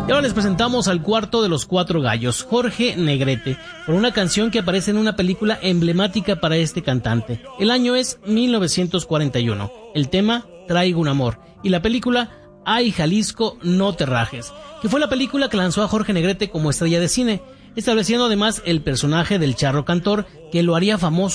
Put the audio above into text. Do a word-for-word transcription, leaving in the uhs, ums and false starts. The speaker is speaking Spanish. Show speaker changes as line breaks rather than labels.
Y ahora les presentamos al cuarto de los cuatro gallos, Jorge Negrete, por una canción que aparece en una película emblemática para este cantante. El año es mil novecientos cuarenta y uno. El tema, Traigo un amor. Y la película, Ay Jalisco, no te rajes, que fue la película que lanzó a Jorge Negrete como estrella de cine, estableciendo además el personaje del charro cantor que lo haría famoso